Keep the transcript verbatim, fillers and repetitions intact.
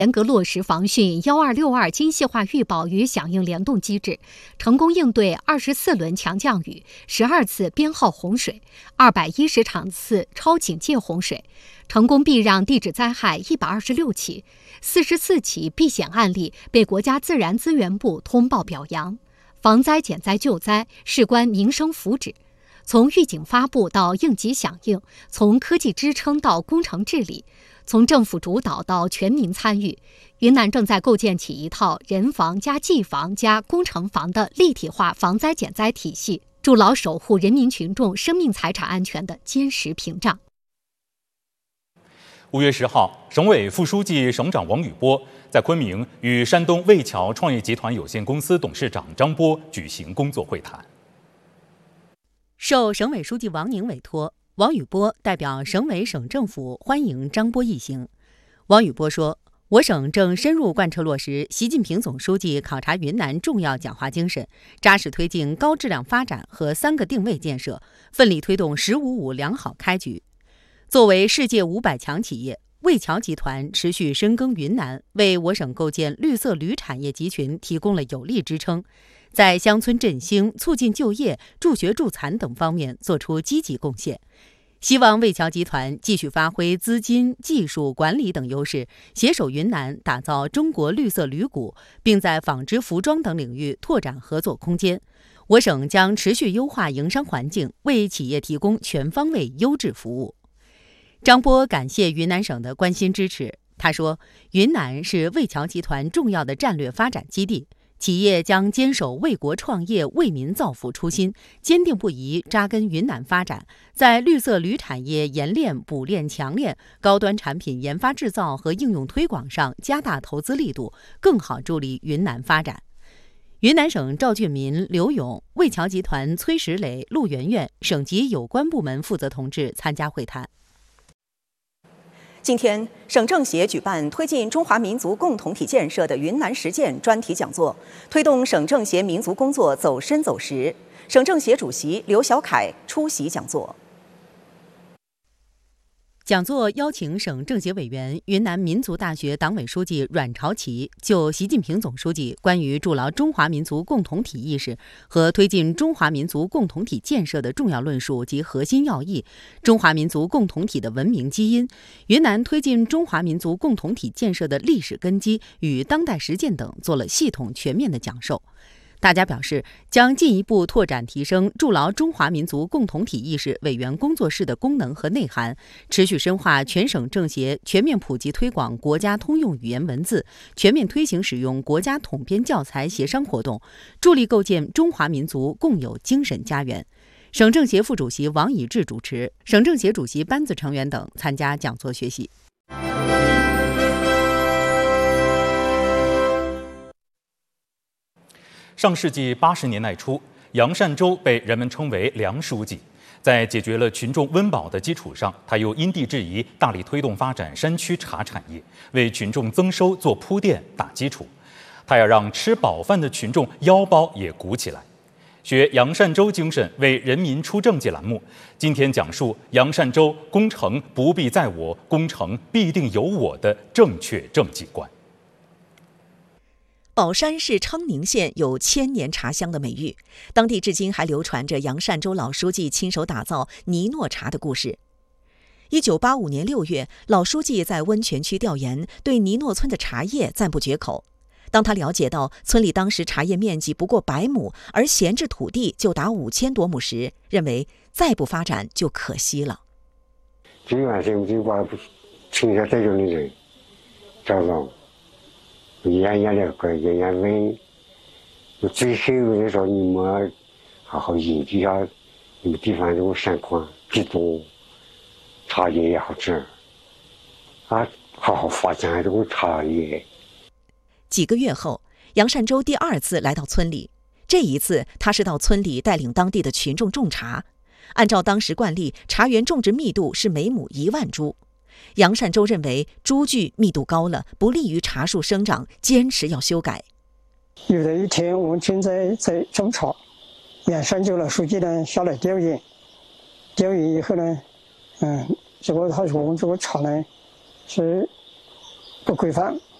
严格落实防汛幺二六二精细化预报与响应联动机制，成功应对二十四轮强降雨、十二次编号洪水、二百一十场次超警戒洪水，成功避让地质灾害一百二十六起，四十四起避险案例被国家自然资源部通报表扬。防灾减灾救灾事关民生福祉，从预警发布到应急响应，从科技支撑到工程治理，从政府主导到全民参与，云南正在构建起一套人防加技防加工程防的立体化防灾减灾体系，筑牢守护人民群众生命财产安全的坚实屏障。 五月十号，省委副书记、省长王宇波在昆明与山东魏桥创业集团有限公司董事长张波举行工作会谈。 受省委书记王宁委托，王宇波代表省委省政府欢迎张波一行。王宇波说，我省正深入贯彻落实习近平总书记考察云南重要讲话精神，扎实推进高质量发展和三个定位建设，奋力推动“十五五”良好开局。作为世界五百强企业，魏桥集团持续深耕云南，为我省构建绿色铝产业集群提供了有力支撑，在乡村振兴、促进就业、助学助残等方面作出积极贡献。希望魏桥集团继续发挥资金、技术、管理等优势，携手云南打造中国绿色铝谷，并在纺织、服装等领域拓展合作空间。我省将持续优化营商环境，为企业提供全方位优质服务。张波感谢云南省的关心支持。他说，云南是魏桥集团重要的战略发展基地，企业将坚守为国创业、为民造福初心，坚定不移扎根云南发展，在绿色铝产业研炼、补炼、强炼、高端产品研发制造和应用推广上加大投资力度，更好助力云南发展。云南省赵俊民、刘勇、魏桥集团崔石磊、陆媛媛省级有关部门负责同志参加会谈。 今天，省政协举办推进中华民族共同体建设的云南实践专题讲座，推动省政协民族工作走深走实。省政协主席刘小凯出席讲座。 讲座邀请省政协委员、云南民族大学党委书记阮朝奇就习近平总书记关于筑牢中华民族共同体意识和推进中华民族共同体建设的重要论述及核心要义、中华民族共同体的文明基因、云南推进中华民族共同体建设的历史根基与当代实践等做了系统全面的讲授。大家表示，将进一步拓展提升筑牢中华民族共同体意识委员工作室的功能和内涵，持续深化全省政协全面普及推广国家通用语言文字，全面推行使用国家统编教材协商活动，助力构建中华民族共有精神家园。省政协副主席王以智主持，省政协主席班子成员等参加讲座学习。 上世纪八十年代初，杨善洲被人们称为梁书记。在解决了群众温饱的基础上，他又因地制宜，大力推动发展山区茶产业，为群众增收做铺垫打基础。他要让吃饱饭的群众腰包也鼓起来。学杨善洲精神，为人民出政绩栏目，今天讲述杨善洲“工程不必在我，工程必定有我”的正确政绩观。 宝山市昌宁县有千年茶香的美誉，当地至今还流传着杨善洲老书记亲手打造尼诺茶的故事。一九八五年六月，老书记在温泉区调研，对尼诺村的茶叶赞不绝口。当他了解到村里当时茶叶面积不过百亩，而闲置土地就达五千多亩时，认为再不发展就可惜了。 这个是就把村下这种的人找到。演演了个演演问，最后的时候你们好好研究一下，你们地方这个山况地多，茶叶也好吃，啊，好好发展这个茶叶。 几个月后，杨善洲第二次来到村里，这一次他是到村里带领当地的群众种茶。按照当时惯例，茶园种植密度是每亩一万株。杨善洲认为株距密度高了，不利于茶树生长，坚持要修改。 有的一天，我们正在在种茶，杨善洲老书记呢下来调研，调研以后呢，嗯，结果他说我们这个茶呢是不规范，